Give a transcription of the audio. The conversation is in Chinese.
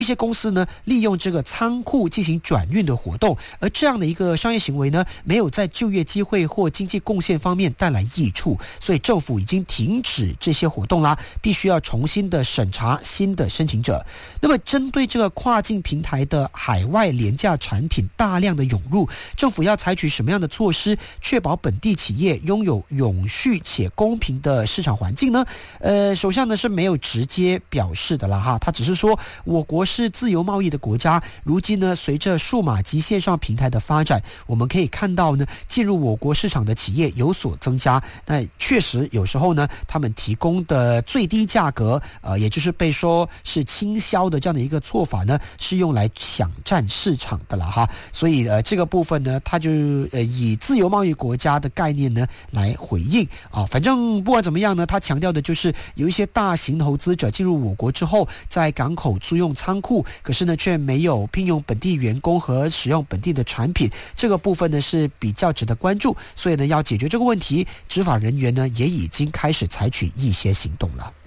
一些公司呢，利用这个仓库进行转运的活动，而这样的一个商业行为呢，没有在就业机会或经济贡献方面带来益处，所以政府已经停止这些活动啦，必须要重新的审查新的申请者。那么，针对这个跨境平台的海外廉价产品大量的涌入，政府要采取什么样的措施，确保本地企业拥有永续且公平的市场环境呢？首相呢是没有直接表示的啦哈，他只是说我国是自由贸易的国家，如今呢随着数码及线上平台的发展，我们可以看到呢进入我国市场的企业有所增加。那确实有时候呢他们提供的最低价格也就是被说是倾销的这样的一个做法呢，是用来抢占市场的了哈。所以这个部分呢，他就以自由贸易国家的概念呢来回应啊。反正不管怎么样呢，他强调的就是有一些大型投资者进入我国之后，在港口租用仓库，可是呢却没有聘用本地员工和使用本地的产品，这个部分呢是比较值得关注。所以呢，要解决这个问题，执法人员呢也已经开始采取一些行动了。